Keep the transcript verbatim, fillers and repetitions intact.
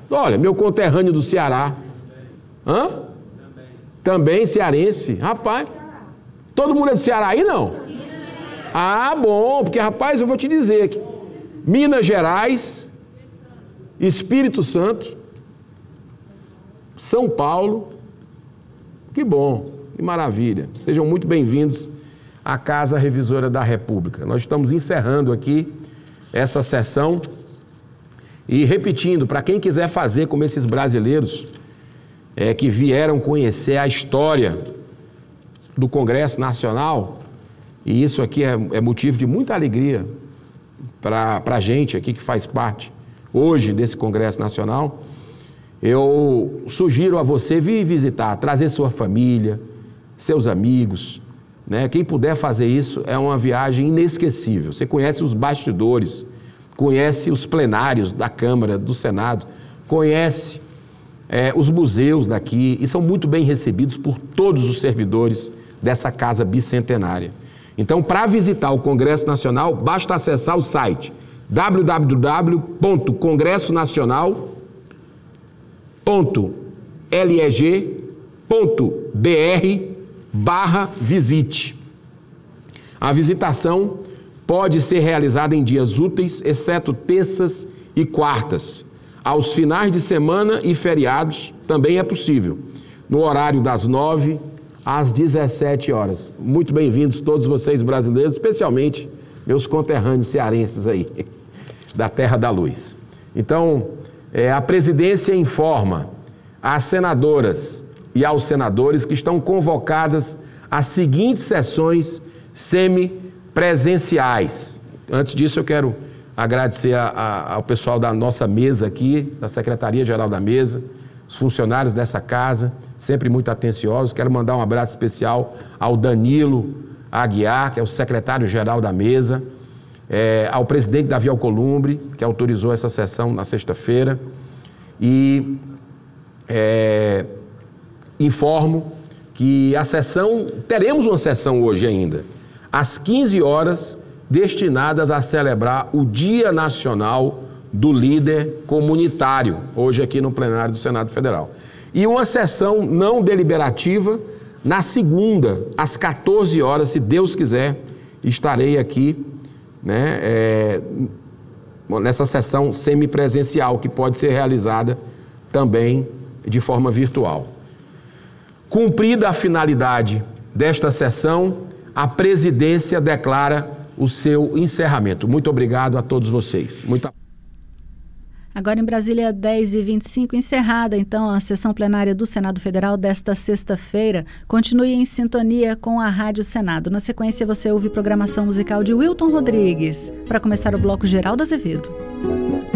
Olha, meu conterrâneo do Ceará. Hã? Também. Também cearense. Rapaz, todo mundo é do Ceará aí, não? Ah, bom, porque, rapaz, eu vou te dizer aqui. Minas Gerais, Espírito Santo, São Paulo. Que bom, que maravilha. Sejam muito bem-vindos à Casa Revisora da República. Nós estamos encerrando aqui essa sessão e repetindo, para quem quiser fazer como esses brasileiros é, que vieram conhecer a história do Congresso Nacional, e isso aqui é, é motivo de muita alegria para a gente aqui que faz parte hoje desse Congresso Nacional, eu sugiro a você vir visitar, trazer sua família, seus amigos, né? Quem puder fazer isso é uma viagem inesquecível. Você conhece os bastidores, conhece os plenários da Câmara, do Senado, conhece é, os museus daqui e são muito bem recebidos por todos os servidores dessa casa bicentenária. Então, para visitar o Congresso Nacional, basta acessar o site w w w ponto congresso nacional ponto leg ponto br barra visite. A visitação pode ser realizada em dias úteis, exceto terças e quartas. Aos finais de semana e feriados também é possível, no horário das nove às dezessete horas. Muito bem-vindos todos vocês brasileiros, especialmente meus conterrâneos cearenses aí, da Terra da Luz. Então, é, a presidência informa às senadoras e aos senadores que estão convocadas às seguintes sessões semipresenciais. Antes disso, eu quero agradecer a, a, ao pessoal da nossa mesa aqui, da Secretaria-Geral da Mesa, os funcionários dessa casa, sempre muito atenciosos. Quero mandar um abraço especial ao Danilo Aguiar, que é o secretário-geral da mesa, é, ao presidente Davi Alcolumbre, que autorizou essa sessão na sexta-feira, e é, informo que a sessão, teremos uma sessão hoje ainda, às quinze horas, destinadas a celebrar o Dia Nacional do Líder Comunitário, hoje aqui no plenário do Senado Federal. E uma sessão não deliberativa na segunda, às quatorze horas, se Deus quiser, estarei aqui, né, é, nessa sessão semipresencial, que pode ser realizada também de forma virtual. Cumprida a finalidade desta sessão, a presidência declara o seu encerramento. Muito obrigado a todos vocês. Muito... Agora em Brasília, dez e vinte e cinco, encerrada então a sessão plenária do Senado Federal desta sexta-feira. Continue em sintonia com a Rádio Senado. Na sequência, você ouve programação musical de Wilton Rodrigues, para começar o bloco Geraldo Azevedo.